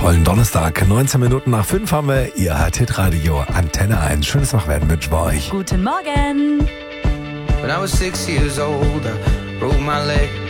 tollen Donnerstag. 19 Minuten nach 5 haben wir Ihr Hitradio Antenne 1. Schönes Wachwerden wünschen wir euch. Guten Morgen. When I was 6 years old, I broke my leg.